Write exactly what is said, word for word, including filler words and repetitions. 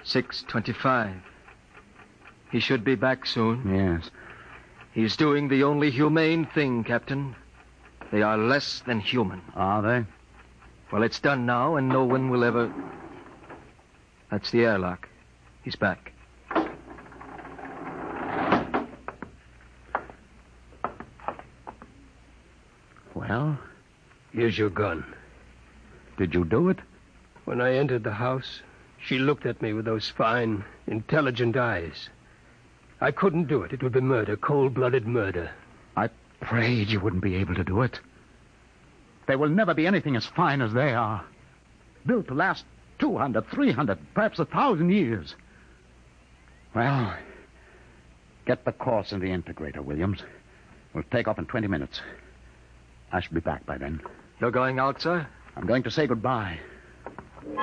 six twenty-five. He should be back soon. Yes. He's doing the only humane thing, Captain. They are less than human. Are they? Well, it's done now, and no one will ever... That's the airlock. He's back. Well? Here's your gun. Did you do it? When I entered the house, she looked at me with those fine, intelligent eyes. I couldn't do it. It would be murder, cold-blooded murder. I prayed you wouldn't be able to do it. There will never be anything as fine as they are. Built to last two hundred, three hundred, perhaps a thousand years. Well, get the course in the integrator, Williams. We'll take off in twenty minutes. I shall be back by then. You're going out, sir? I'm going to say goodbye.